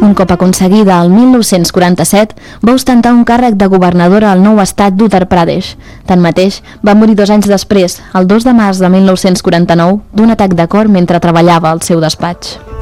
Un cop aconseguida el 1947, va ostentar un càrrec de governadora al nou estat d'Uttar Pradesh. Tanmateix, va morir 2 anys després, el 2 de març de 1949, d'un atac de cor mentre treballava al seu despatx.